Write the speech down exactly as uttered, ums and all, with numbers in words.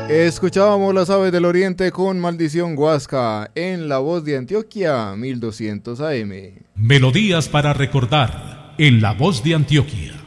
Escuchábamos Las Aves del Oriente con Maldición Huasca en La Voz de Antioquia mil doscientos A M. Melodías para recordar en La Voz de Antioquia.